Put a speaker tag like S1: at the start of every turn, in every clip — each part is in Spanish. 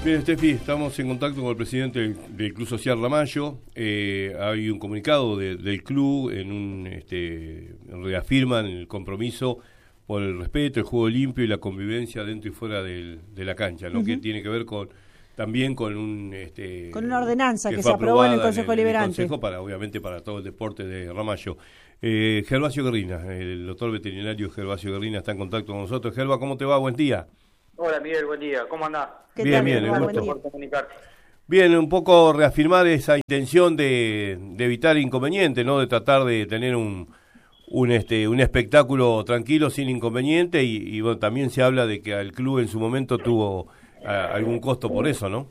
S1: Bien, Estefi, estamos en contacto con el presidente del Club Social Ramallo. Hay un comunicado del club, reafirman el compromiso por el respeto, el juego limpio y la convivencia dentro y fuera de la cancha, ¿no? Que tiene que ver también con
S2: con una ordenanza que se aprobó en el Consejo Deliberante.
S1: Obviamente para todo el deporte de Ramallo. Gervasio Guerrina, el doctor veterinario Gervasio Guerrina está en contacto con nosotros. Gerva, ¿cómo te va? Buen día.
S3: Hola Miguel, buen día. ¿Cómo andás?
S1: Bien,
S2: buen
S1: gusto.
S2: día.
S3: Por comunicarte.
S1: Bien, un poco reafirmar esa intención de evitar inconvenientes, ¿no? De tratar de tener un espectáculo tranquilo, sin inconveniente, y bueno, también se habla de que el club en su momento tuvo algún costo por eso, ¿no?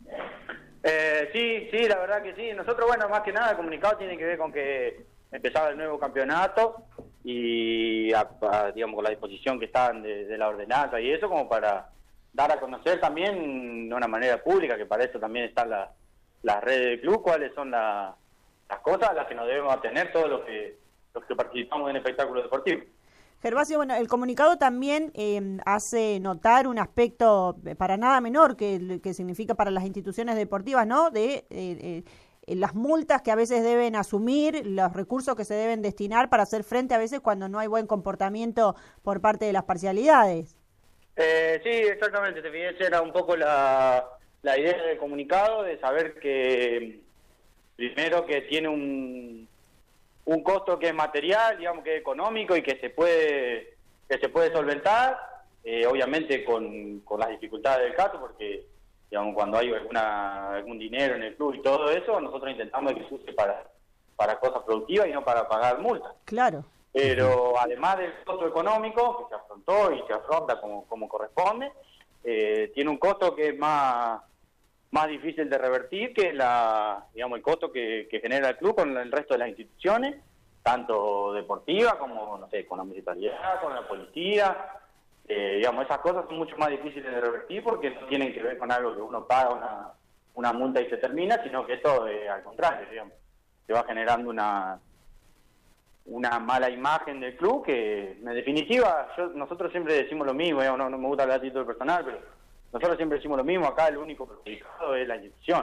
S3: Sí, la verdad que sí. Nosotros, bueno, más que nada el comunicado tiene que ver con que empezaba el nuevo campeonato y digamos con la disposición que estaban de la ordenanza y eso como para dar a conocer también de una manera pública, que para eso también están las redes del club, cuáles son las cosas a las que nos debemos atener todos los que participamos en espectáculos deportivos.
S2: Gervasio, bueno, el comunicado también hace notar un aspecto para nada menor que significa para las instituciones deportivas, ¿no? De las multas que a veces deben asumir, los recursos que se deben destinar para hacer frente a veces cuando no hay buen comportamiento por parte de las parcialidades.
S3: Sí, exactamente. Esa era un poco la idea del comunicado, de saber que primero que tiene un costo que es material, digamos que es económico y que se puede solventar, obviamente con las dificultades del caso, porque digamos cuando hay algún dinero en el club y todo eso, nosotros intentamos que se use para cosas productivas y no para pagar multas.
S2: Claro.
S3: Pero además del costo económico, que se afrontó y se afronta como corresponde, tiene un costo que es más difícil de revertir, que es el costo que genera el club con el resto de las instituciones, tanto deportivas como, no sé, con la municipalidad, con la policía. Esas cosas son mucho más difíciles de revertir porque no tienen que ver con algo que uno paga una multa y se termina, sino que esto, al contrario, se va generando una mala imagen del club que, en definitiva, nosotros siempre decimos lo mismo, no me gusta hablar a título personal, pero nosotros siempre decimos lo mismo, acá el único perjudicado es la institución.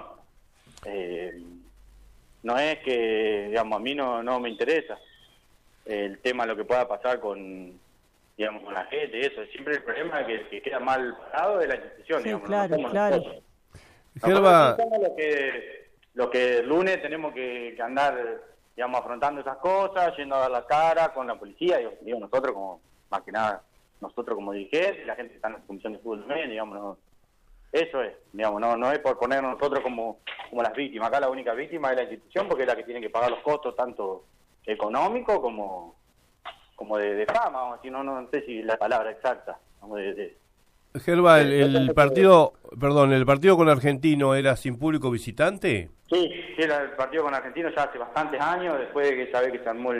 S3: No es que, a mí no me interesa el tema, lo que pueda pasar con la gente, eso, siempre el problema que queda mal parado de la institución.
S2: Sí,
S3: claro.
S1: Gerva,
S3: lo que el lunes tenemos que andar, afrontando esas cosas, yendo a dar la cara con la policía, nosotros como, más que nada, nosotros como dirigentes, la gente que está en la comisión de fútbol también, eso es, no es por ponernos nosotros como las víctimas. Acá la única víctima es la institución, porque es la que tiene que pagar los costos tanto económicos como de fama, vamos a decir, no sé si la palabra exacta,
S1: Gerva, el partido con Argentino era sin público visitante.
S3: Sí, era el partido con Argentino ya hace bastantes años, después de que que se armó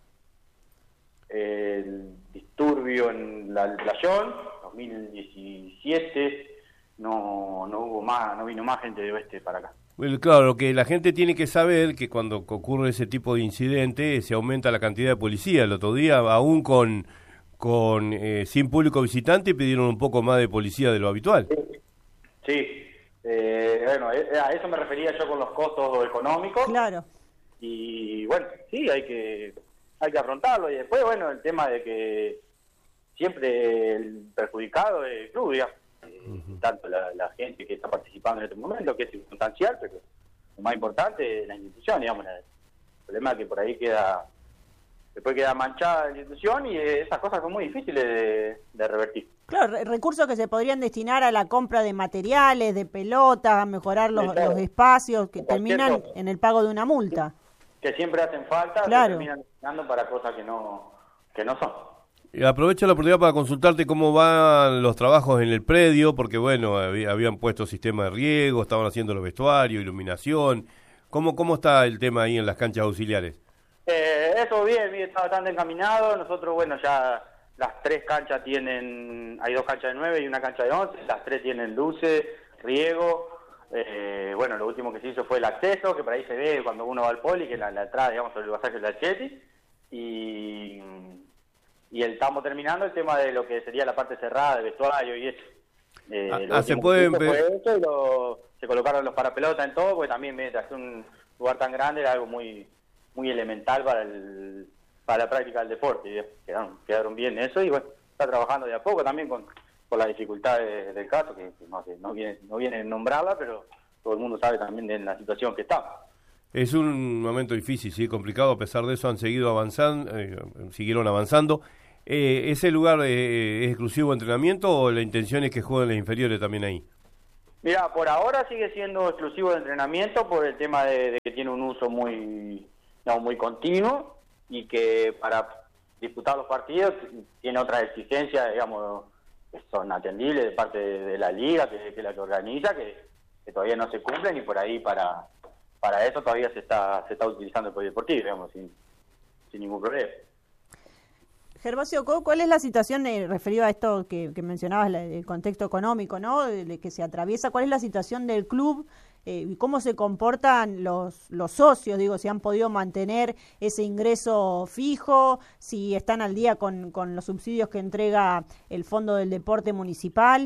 S3: el disturbio en la Playón, 2017, no vino más gente de oeste para acá.
S1: Claro, lo que la gente tiene que saber que cuando ocurre ese tipo de incidente se aumenta la cantidad de policía. El otro día, aún con sin público visitante, pidieron un poco más de policía de lo habitual.
S3: Sí. A eso me refería yo con los costos económicos.
S2: Claro.
S3: Y bueno, sí, hay que afrontarlo. Y después, el tema de que siempre el perjudicado es el club, tanto la gente que está participando en este momento, que es circunstancial, pero lo más importante es la institución, El problema es que por ahí después queda manchada la institución y esas cosas son muy difíciles de revertir.
S2: Claro, recursos que se podrían destinar a la compra de materiales, de pelotas, a mejorar los espacios, que terminan en el pago de una multa.
S3: Que siempre hacen falta,
S2: claro.
S3: Que terminan destinando para cosas que no son.
S1: Y aprovecho la oportunidad para consultarte cómo van los trabajos en el predio, porque habían puesto sistema de riego, estaban haciendo los vestuarios, iluminación. ¿Cómo está el tema ahí en las canchas auxiliares?
S3: Eso bien, está bastante encaminado. Nosotros, ya las 3 canchas hay 2 canchas de 9 y una cancha de 11, las 3 tienen luces, riego. Lo último que se hizo fue el acceso, que por ahí se ve cuando uno va al poli, que la entrada, sobre el pasaje de la Cheti. Y estamos terminando el tema de lo que sería la parte cerrada de vestuario y eso.
S1: Se pueden
S3: fue eso y se colocaron los parapelotas en todo, porque también hacer un lugar tan grande era algo muy elemental para la práctica del deporte, y quedaron bien eso, y bueno, está trabajando de a poco también por las dificultades del caso, que no viene a nombrarla, pero todo el mundo sabe también de la situación que está.
S1: Es un momento difícil, sí, complicado. A pesar de eso han seguido avanzando, siguieron avanzando. ¿Ese lugar es exclusivo de entrenamiento o la intención es que jueguen las inferiores también ahí?
S3: Mira, por ahora sigue siendo exclusivo de entrenamiento por el tema de que tiene un uso muy continuo, y que para disputar los partidos tiene otras exigencias, digamos, que son atendibles de parte de la liga, que es la que organiza, que todavía no se cumplen, y por ahí para eso todavía se está utilizando el polideportivo, digamos, sin ningún problema.
S2: Gervasio, ¿cuál es la situación referido a esto que mencionabas, el contexto económico, ¿no? De que se atraviesa? ¿Cuál es la situación del club y cómo se comportan los socios? Digo, si han podido mantener ese ingreso fijo, si están al día con los subsidios que entrega el Fondo del Deporte Municipal.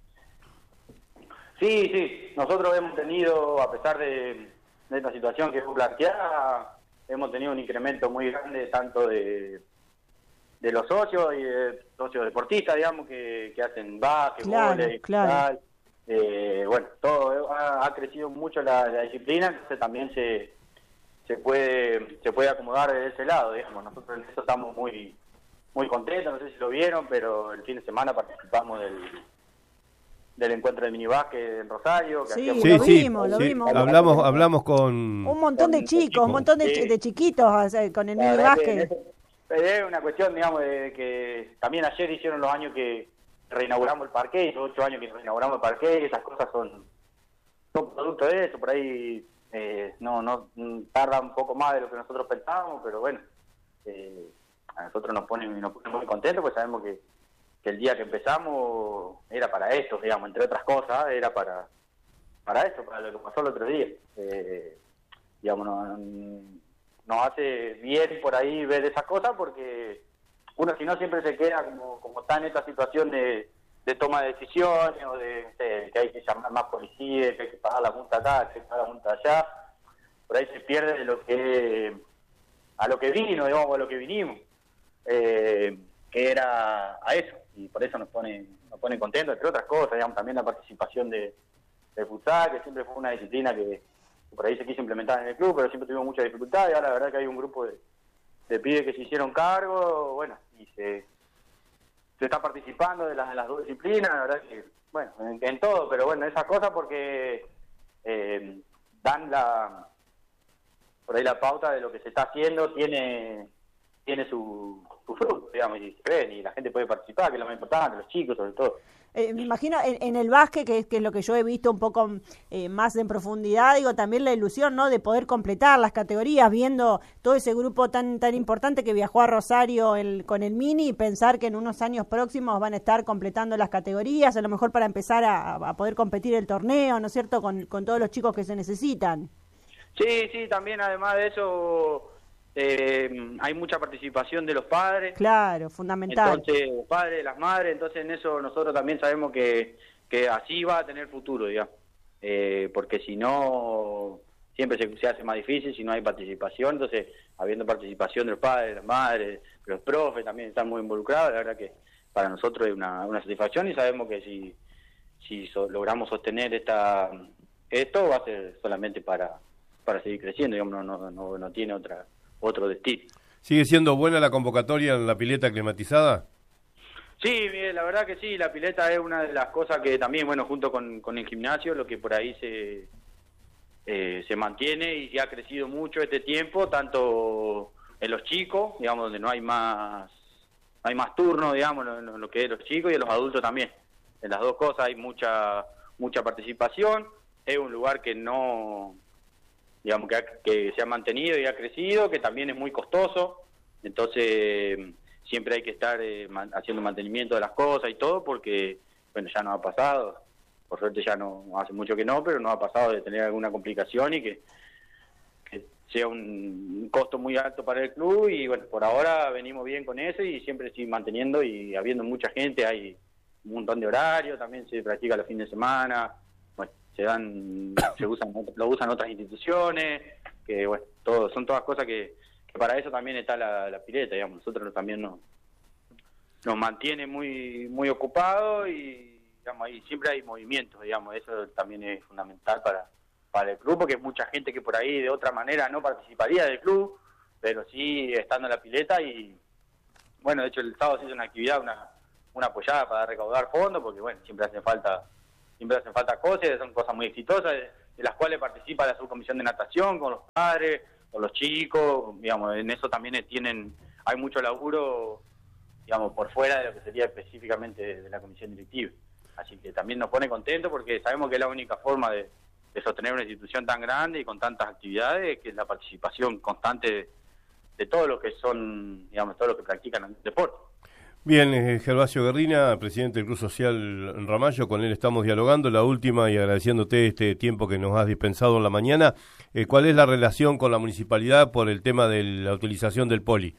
S3: Sí, nosotros hemos tenido, a pesar de esta situación que fue planteada, hemos tenido un incremento muy grande tanto de los socios y de socios deportistas, digamos, que hacen básquet, vóley,
S2: claro.
S3: Bueno, todo ha crecido mucho la disciplina, entonces también se puede acomodar de ese lado, digamos. Nosotros en eso estamos muy contentos, no sé si lo vieron, pero el fin de semana participamos del encuentro de minibásquet en Rosario. Que
S2: lo vimos.
S1: Hablamos con
S2: un montón de chicos, un montón de chiquitos, o sea, con el minibásquet.
S3: Es una cuestión, digamos, de que también ayer hicieron los años que reinauguramos el parque, 8 años que reinauguramos el parque, y esas cosas son producto de eso. Por ahí no tarda un poco más de lo que nosotros pensábamos, pero bueno, a nosotros nos pone muy contentos, pues sabemos que el día que empezamos era para esto, digamos, entre otras cosas, era para esto, para lo que pasó el otro día. Digamos, nos hace bien por ahí ver esas cosas, porque uno si no siempre se queda como está en esta situación de toma de decisiones, o de que hay que llamar más policías, que hay que pagar la multa acá, que hay que pagar la multa allá. Por ahí se pierde de lo que a lo que vino, digamos, a lo que vinimos, que era a eso, y por eso nos pone contentos, entre otras cosas, digamos, también la participación del futsal, que siempre fue una disciplina que por ahí se quiso implementar en el club, pero siempre tuvimos muchas dificultades. Ahora la verdad que hay un grupo de pibes que se hicieron cargo, bueno, y se está participando de las dos disciplinas, la verdad que, bueno, en todo, pero bueno, esas cosas porque dan por ahí la pauta de lo que se está haciendo, tiene su fruto, digamos, y se ven, y la gente puede participar, que es lo más importante, los chicos sobre todo.
S2: Me imagino en el básquet, que es lo que yo he visto un poco más en profundidad, digo, también la ilusión, ¿no?, de poder completar las categorías, viendo todo ese grupo tan importante que viajó a Rosario con el Mini, y pensar que en unos años próximos van a estar completando las categorías, a lo mejor para empezar a poder competir el torneo, ¿no es cierto?, con todos los chicos que se necesitan.
S3: Sí, también además de eso hay mucha participación de los padres.
S2: Claro, fundamental.
S3: Entonces, los padres, las madres, entonces en eso nosotros también sabemos que así va a tener futuro, digamos. Porque si no, siempre se hace más difícil si no hay participación. Entonces, habiendo participación de los padres, las madres, los profes también están muy involucrados, la verdad que para nosotros es una satisfacción, y sabemos que si logramos sostener esto va a ser solamente para seguir creciendo, digamos, no tiene otro destino.
S1: ¿Sigue siendo buena la convocatoria en la pileta climatizada?
S3: Sí, Miguel, la verdad que sí, la pileta es una de las cosas que también, bueno, junto con el gimnasio, lo que por ahí se mantiene y ha crecido mucho este tiempo, tanto en los chicos, digamos, donde no hay más turnos, digamos, en lo que es los chicos, y en los adultos también. En las dos cosas hay mucha participación. Es un lugar que no, digamos, que se ha mantenido y ha crecido, que también es muy costoso, entonces siempre hay que estar haciendo mantenimiento de las cosas y todo, porque, bueno, ya nos ha pasado, por suerte ya no hace mucho que no, pero nos ha pasado de tener alguna complicación y que sea un costo muy alto para el club, y bueno, por ahora venimos bien con eso y siempre sí manteniendo, y habiendo mucha gente, hay un montón de horarios, también se practica los fines de semana, bueno, lo usan otras instituciones, que bueno, son todas cosas que para eso también está la pileta, digamos. Nosotros también nos mantiene muy ocupados y digamos, ahí siempre hay movimientos, digamos. Eso también es fundamental para el club, porque hay mucha gente que por ahí de otra manera no participaría del club, pero sí estando en la pileta. Y bueno, de hecho el sábado se hizo una actividad, una apoyada para recaudar fondos, porque bueno, siempre hacen falta cosas, son cosas muy exitosas, de las cuales participa la subcomisión de natación con los padres, con los chicos, digamos. En eso también hay mucho laburo, digamos, por fuera de lo que sería específicamente de la comisión directiva. Así que también nos pone contentos, porque sabemos que es la única forma de sostener una institución tan grande y con tantas actividades, que es la participación constante de todos los que son, digamos, todos los que practican el deporte.
S1: Bien, Gervasio Guerrina, presidente del Club Social Ramallo, con él estamos dialogando. La última, y agradeciéndote este tiempo que nos has dispensado en la mañana, ¿cuál es la relación con la municipalidad por el tema de la utilización del poli?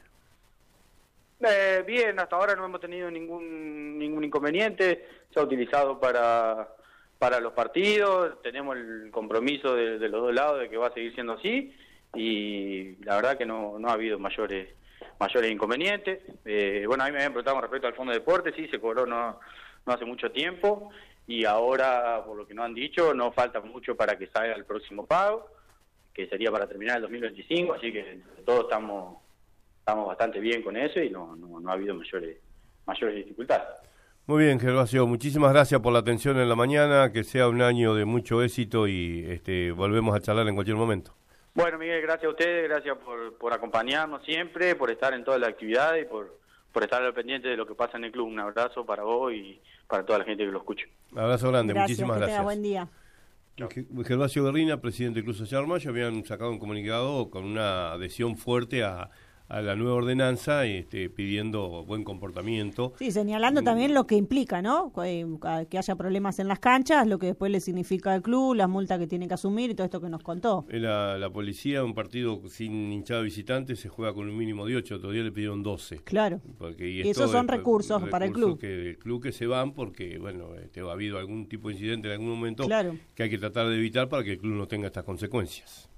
S3: Bien, hasta ahora no hemos tenido ningún inconveniente, se ha utilizado para los partidos, tenemos el compromiso de los dos lados de que va a seguir siendo así, y la verdad que no ha habido mayores inconvenientes. Bueno, a mí me habían preguntado con respecto al fondo de deporte, sí, se cobró no hace mucho tiempo, y ahora, por lo que nos han dicho, no falta mucho para que salga el próximo pago, que sería para terminar el 2025, así que todos estamos bastante bien con eso y no ha habido mayores dificultades.
S1: Muy bien, Gervasio, muchísimas gracias por la atención en la mañana, que sea un año de mucho éxito y volvemos a charlar en cualquier momento.
S3: Bueno, Miguel, gracias a ustedes, gracias por acompañarnos siempre, por estar en todas las actividades y por estar al pendiente de lo que pasa en el club. Un abrazo para vos y para toda la gente que lo escucha.
S1: Abrazo grande, muchísimas gracias.
S2: Tenga buen día.
S1: Gervasio Guerrina, presidente del Club Social Ramallo, habían sacado un comunicado con una adhesión fuerte a la nueva ordenanza, pidiendo buen comportamiento. Sí,
S2: señalando también lo que implica, ¿no? Que haya problemas en las canchas, lo que después le significa al club, las multas que tiene que asumir y todo esto que nos contó.
S1: La policía, un partido sin hinchada visitante, se juega con un mínimo de 8, otro día le pidieron 12.
S2: Claro. Y esos son recursos para el club.
S1: El club que se van porque, bueno, ha habido algún tipo de incidente en algún momento,
S2: claro,
S1: que hay que tratar de evitar para que el club no tenga estas consecuencias.